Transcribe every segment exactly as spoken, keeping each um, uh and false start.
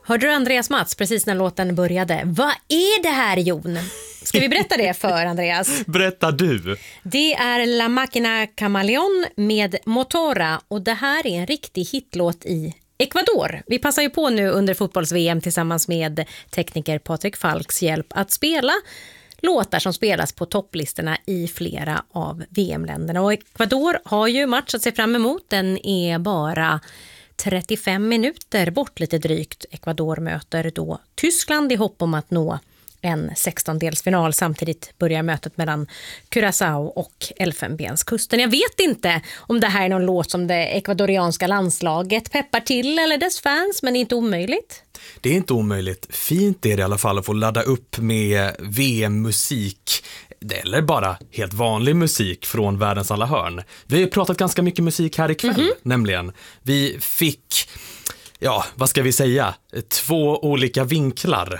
Hörde du Andreas Mats precis när låten började? Vad är det här, Jon? Ska vi berätta det för Andreas? Berätta du. Det är La Máquina Camaleón med Motora och det här är en riktig hitlåt i Ecuador. Vi passar ju på nu under fotbolls-V M tillsammans med tekniker Patrik Falks hjälp att spela låtar som spelas på topplistorna i flera av V M-länderna. Och Ecuador har ju match att se fram emot. Den är bara trettiofem minuter bort lite drygt. Ecuador möter då Tyskland i hopp om att nå en sextondelsfinal. Samtidigt börjar mötet mellan Curaçao och Elfenbenskusten. Jag vet inte om det här är någon låt som det ekvadorianska landslaget peppar till eller dess fans, men det är inte omöjligt. Det är inte omöjligt. Fint är det i alla fall att få ladda upp med V M-musik eller bara helt vanlig musik från världens alla hörn. Vi har ju pratat ganska mycket musik här ikväll, mm-hmm. nämligen. Vi fick, ja, vad ska vi säga, två olika vinklar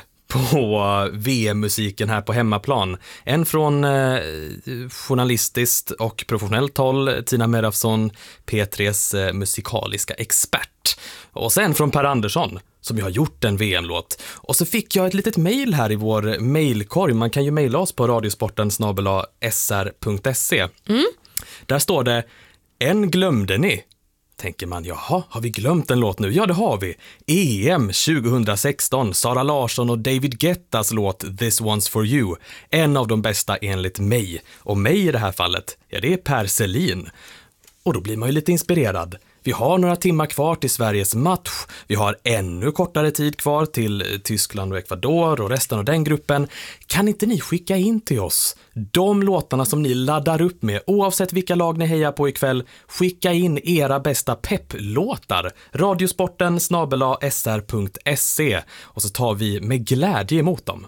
på V M-musiken här på hemmaplan. En från eh, journalistiskt och professionellt håll, Tina Merafsson, P tre:s eh, musikaliska expert. Och sen från Per Andersson, som ju har gjort en V M-låt. Och så fick jag ett litet mejl här i vår mejlkorg. Man kan ju mejla oss på radiosporten snabel-a s r punkt se. Mm. Där står det, en glömde ni. Tänker man, jaha, har vi glömt en låt nu? Ja, det har vi. E M tjugohundrasexton, Sara Larsson och David Guettas låt This One's For You. En av de bästa enligt mig. Och mig i det här fallet, ja, det är Per Selin. Och då blir man ju lite inspirerad. Vi har några timmar kvar till Sveriges match. Vi har ännu kortare tid kvar till Tyskland och Ecuador och resten av den gruppen. Kan inte ni skicka in till oss de låtarna som ni laddar upp med, oavsett vilka lag ni hejar på ikväll? Skicka in era bästa pepplåtar. Radiosporten snabel-a s r punkt se och så tar vi med glädje emot dem.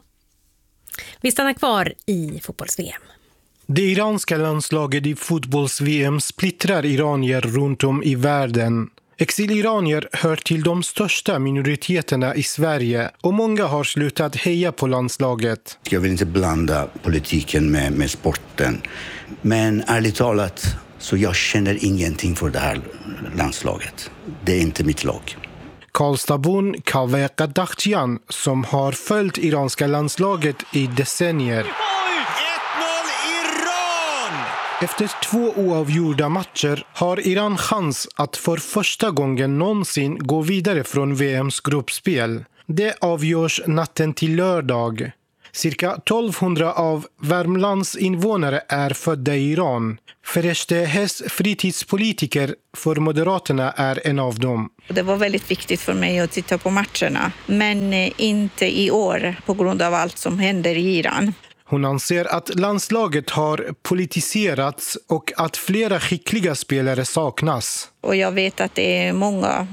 Vi stannar kvar i fotbolls-V M. Det iranska landslaget i fotbolls-V M splittrar iranier runt om i världen. Exiliranier hör till de största minoriteterna i Sverige och många har slutat heja på landslaget. Jag vill inte blanda politiken med, med sporten, men ärligt talat så jag känner ingenting för det här landslaget. Det är inte mitt lag. Karlstadbon Kaveh Qadakhtian, som har följt iranska landslaget i decennier. Efter två oavgjorda matcher har Iran chans att för första gången någonsin gå vidare från V M:s gruppspel. Det avgörs natten till lördag. Cirka tolvhundra av Värmlands invånare är födda i Iran. Fereshte Hes fritidspolitiker för Moderaterna är en av dem. Det var väldigt viktigt för mig att titta på matcherna, men inte i år på grund av allt som händer i Iran. Hon anser att landslaget har politiserats och att flera skickliga spelare saknas. Och jag vet att det är många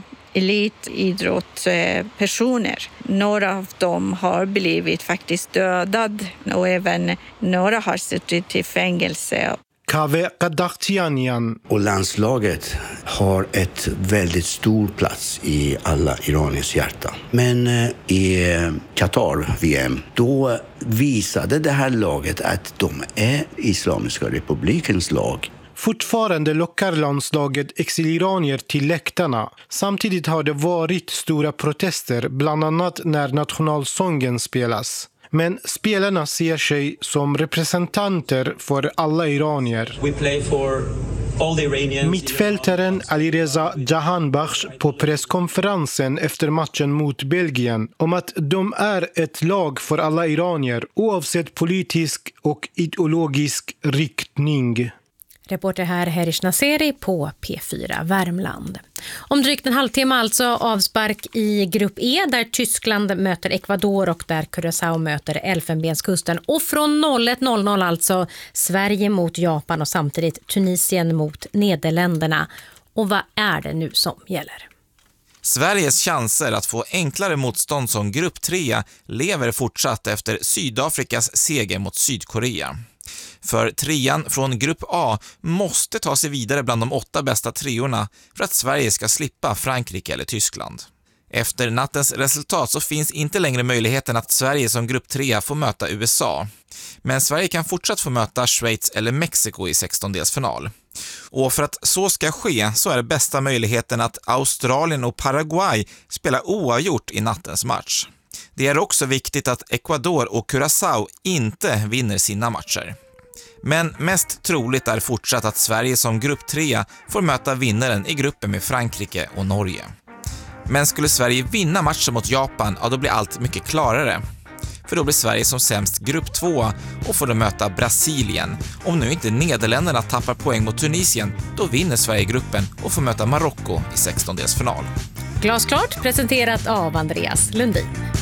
elitidrottspersoner. Några av dem har blivit faktiskt dödade och även några har suttit i fängelse. Kaveh Qadakhtian. Och landslaget har ett väldigt stor plats i alla iraniers hjärta. Men i Qatar V M, då visade det här laget att de är Islamiska republikens lag. Fortfarande lockar landslaget exiliranier till läktarna. Samtidigt har det varit stora protester, bland annat när nationalsången spelas. Men spelarna ser sig som representanter för alla iranier. We play for all the Iranians. Mittfältaren Alireza Jahanbakhsh på presskonferensen efter matchen mot Belgien om att de är ett lag för alla iranier oavsett politisk och ideologisk riktning. Reporter här Herish Naseri på P fyra Värmland. Om drygt en halvtimme alltså avspark i grupp E där Tyskland möter Ecuador och där Curaçao möter Elfenbenskusten. Och från noll ett noll noll alltså Sverige mot Japan och samtidigt Tunisien mot Nederländerna. Och vad är det nu som gäller? Sveriges chanser att få enklare motstånd som grupp tre lever fortsatt efter Sydafrikas seger mot Sydkorea. För trean från grupp A måste ta sig vidare bland de åtta bästa treorna för att Sverige ska slippa Frankrike eller Tyskland. Efter nattens resultat så finns inte längre möjligheten att Sverige som grupp tre får möta U S A. Men Sverige kan fortsatt få möta Schweiz eller Mexiko i sextondelsfinal. Och för att så ska ske så är det bästa möjligheten att Australien och Paraguay spelar oavgjort i nattens match. Det är också viktigt att Ecuador och Curaçao inte vinner sina matcher. Men mest troligt är fortsatt att Sverige som grupp tre får möta vinnaren i gruppen med Frankrike och Norge. Men skulle Sverige vinna matchen mot Japan, ja då blir allt mycket klarare. För då blir Sverige som sämst grupp två och får då möta Brasilien. Om nu inte Nederländerna tappar poäng mot Tunisien, då vinner Sverige gruppen och får möta Marocko i sextondelsfinal. Glasklart presenterat av Andreas Lundin.